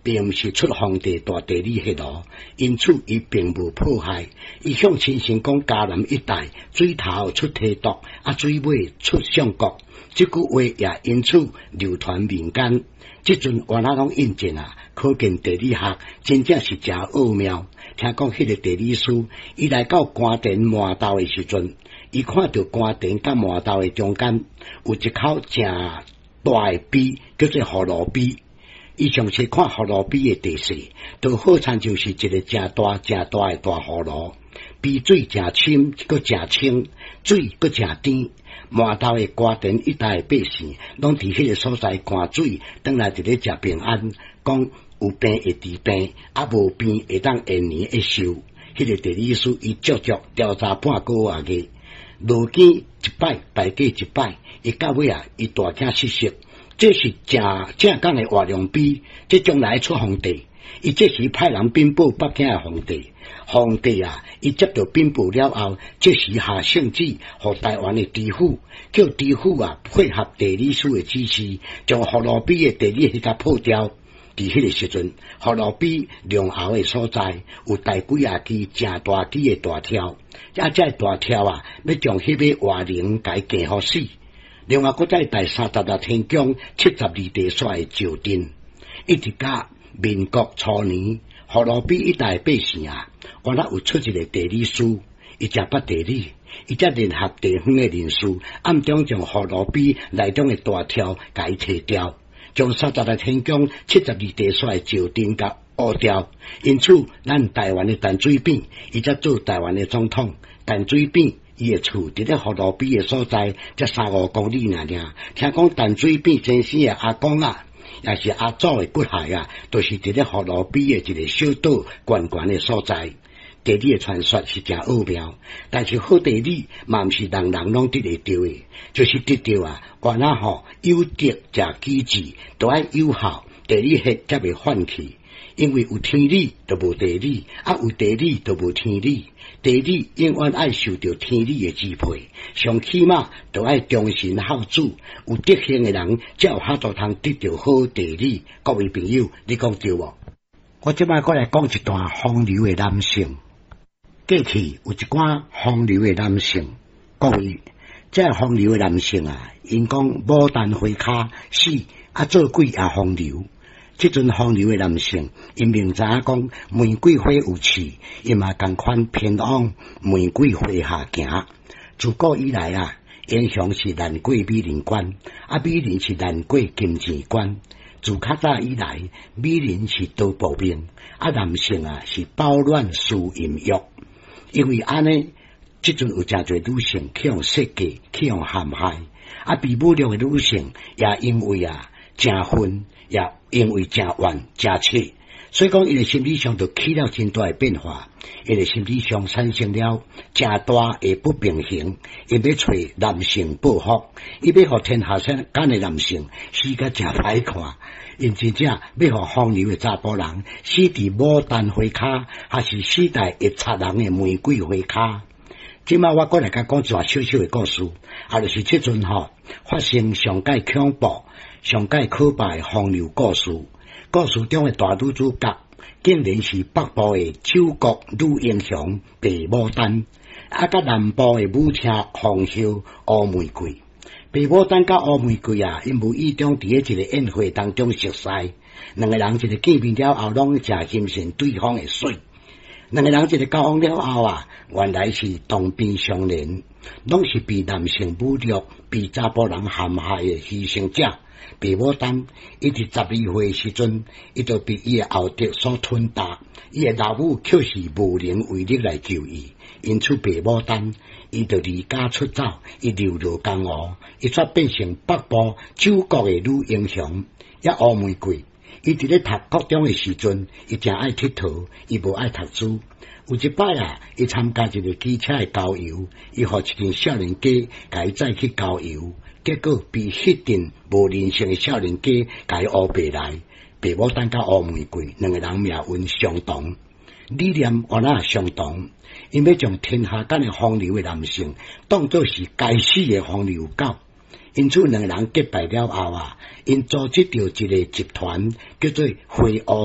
并毋是出皇帝大地理迄路，因此伊并无迫害。伊向亲信讲，嘉南一带水头出提督，水尾出相国。这句话也因此流传民间。即阵原来拢印证可见地理学真正是真奥妙。听讲迄个地理师，伊来到官田麻豆的时阵，伊看到官田甲麻豆的中间有一口正大的陂，叫做葫芦陂。伊详细看葫芦陂的地势，就好像就是一个正大的大葫芦，陂水正深，搁正清，水搁正甜。麻豆的官田一带的百姓，拢伫迄个所在灌水，转来伫咧食平安，讲有病会治病，无病会当延年一寿。迄个地理师伊足足调查半个月，路见一摆，败过一摆，伊到尾伊大惊失色。这是正港的华良陂，这将来出皇帝。伊这时派人禀报北京的皇帝，皇帝伊接到禀报了后，这时下圣旨，互台湾的知府，叫知府配合地理师的指示，将葫芦陂的地理迄甲破掉。伫迄个时阵，葫芦陂龙喉的所在有大几支正大支的大条，这大条要将迄个活灵甲伊架互死。另外，搁在第36天宫72地煞的石阵，一直到民国初年，葫芦陂一带百姓原来有出一个地理师，伊真捌地理，伊才联合地方的人士，暗中将葫芦陂内中的大条甲伊摕掉，将36天宫72地煞的石阵甲挖掉。因此，咱台湾的淡水扁，伊才做台湾的总统。淡水扁伊的厝伫咧葫芦陂的所在，才3-5公里尔。听讲淡水扁先生的阿公也是阿祖的骨骸都是伫咧葫芦陂的一个小岛悬悬的所在。地理的传说是真奥妙，但是好地理嘛毋是人人拢得会到的，就是得到原来有德才机智，都爱有效，地理学才袂放弃。因为有天理就无地理，有地理就无天理。地理永远爱受到天理的支配，上起码就爱忠心孝子，有德行的人才有法度通得到好地理。各位朋友，你讲对无？我即摆过来讲一段风流的男性。过去有一寡风流的男性，各位，这风流的男性因讲牡丹花卡死，做鬼也风流。这阵风流的男性，因明知影讲玫瑰花有刺，因嘛同款偏往玫瑰花下行。自古以来英雄是难过美人关，美人是难过金钱关。自较早以来，美人是刀薄命，男性是饱暖思淫欲。因为安尼，这阵有真侪女性去用设计，去用陷害，被侮辱的女性也因为真愤，也因为真怨真切，所以讲伊的心理上就起了真大的变化，伊的心理上产生了真大的不平衡，伊要找男性报复，伊要互天下间的男性死甲真歹看，因真正要互风流的查甫人死伫牡丹花卡，还是死伫会插人的玫瑰花卡。即摆我过来甲讲一段小小的故事，就是这阵发生上界恐怖、上界可怕的风流故事。故事中的大女主角竟然是北部的九国女英雄白牡丹，甲南部的武车红袖乌玫瑰。白牡丹甲乌玫瑰因无意中伫一个宴会当中熟识，两个人一个见面了后，拢真心神对方的水。两个人一个交往了后原来是同病相怜，拢是被男性侮辱、被查甫人陷害的牺牲者。白牡丹伊伫12岁时阵，伊就被伊的后爹所吞达，伊的老母却是无能为力来救伊，因此白牡丹伊就离家出走，伊流落江湖，伊却变成北部九国的女英雄。乌玫瑰伊伫咧读高中的时阵，伊真爱佚佗，伊无爱读书。有一摆伊参加一个机车的郊游，伊互一群少年家甲伊载去郊游，结果被迄阵无人性的少年家甲伊乌白来。白牡丹甲乌玫瑰两个人命运相同，理念原来也相同，因要将天下间的风流的男性当作是该死的风流狗。因此，两个人结拜了后因组织着一个集团，叫做花乌